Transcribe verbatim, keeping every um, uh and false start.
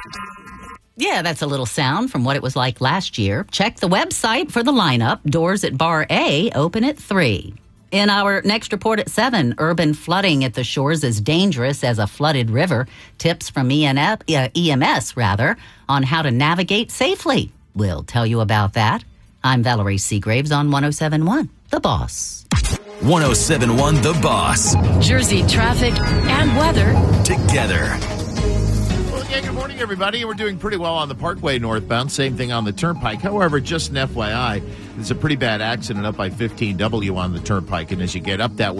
Yeah, that's a little sound from what it was like last year. Check the website for the lineup. Doors at Bar A open at three. In our next report at seven, urban flooding at the shores is dangerous as a flooded river. Tips from E N F, uh, E M S, rather, on how to navigate safely. We'll tell you about that. I'm Valerie Seagraves on one oh seven point one, The Boss. one oh seven point one The Boss. Jersey traffic and weather together. Well, yeah, good morning, everybody. We're doing pretty well on the Parkway northbound. Same thing on the Turnpike. However, just an F Y I, there's a pretty bad accident up by fifteen W on the Turnpike. And as you get up that way,